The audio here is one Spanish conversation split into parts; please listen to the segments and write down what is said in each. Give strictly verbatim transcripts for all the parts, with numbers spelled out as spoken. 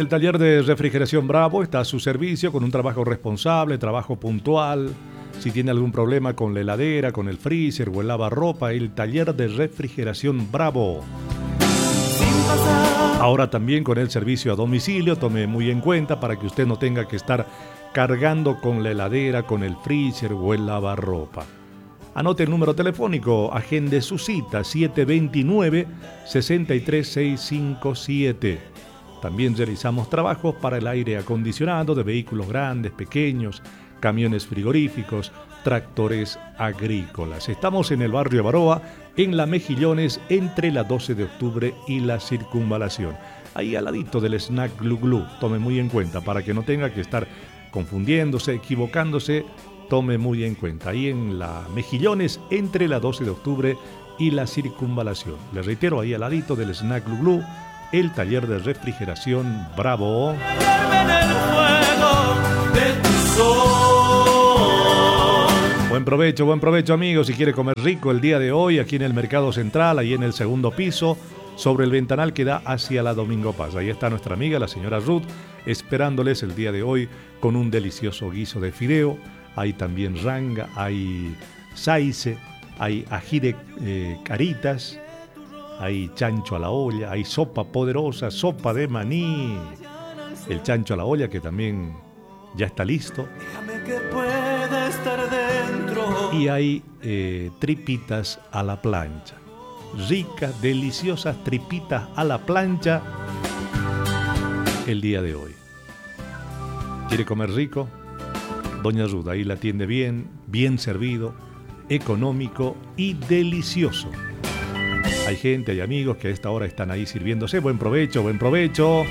el taller de refrigeración Bravo está a su servicio con un trabajo responsable, trabajo puntual. Si tiene algún problema con la heladera, con el freezer o el lavarropa, el taller de refrigeración Bravo. Ahora también con el servicio a domicilio, tome muy en cuenta para que usted no tenga que estar cargando con la heladera, con el freezer o el lavarropa. Anote el número telefónico, agende su cita siete dos nueve, seis tres seis cinco siete. También realizamos trabajos para el aire acondicionado de vehículos grandes, pequeños, camiones frigoríficos, tractores agrícolas. Estamos en el barrio Baroa, en La Mejillones, entre la doce de octubre y la Circunvalación. Ahí al ladito del snack Glu Glu. Tome muy en cuenta para que no tenga que estar confundiéndose, equivocándose. Tome muy en cuenta. Ahí en La Mejillones, entre la doce de octubre y la Circunvalación. Les reitero, ahí al ladito del snack Glu Glu, el taller de refrigeración Bravo. Buen provecho, buen provecho, amigos. Si quiere comer rico el día de hoy, aquí en el Mercado Central, ahí en el segundo piso, sobre el ventanal que da hacia la Domingo Paz. Ahí está nuestra amiga, la señora Ruth, esperándoles el día de hoy con un delicioso guiso de fideo. Hay también ranga, hay saice, hay ají de eh, caritas, hay chancho a la olla, hay sopa poderosa, sopa de maní. El chancho a la olla que también ya está listo. Y hay eh, tripitas a la plancha. Ricas, deliciosas tripitas a la plancha el día de hoy. ¿Quiere comer rico? Doña Ruth, ahí la atiende bien, bien servido, económico y delicioso. Hay gente, hay amigos que a esta hora están ahí sirviéndose. Buen provecho, buen provecho.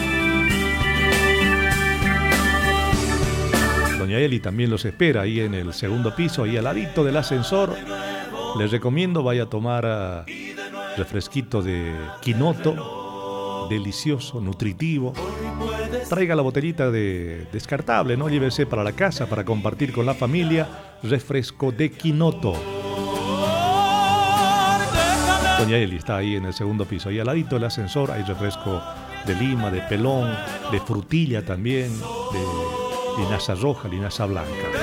Doña Eli también los espera ahí en el segundo piso, ahí al ladito del ascensor. Les recomiendo vaya a tomar uh, refresquito de quinoto, delicioso, nutritivo. Traiga la botellita de descartable, ¿no? Llévese para la casa para compartir con la familia. Refresco de quinoto. Doña Eli está ahí en el segundo piso, ahí al ladito del ascensor. Hay refresco de lima, de pelón, de frutilla también, de linaza roja, linaza blanca.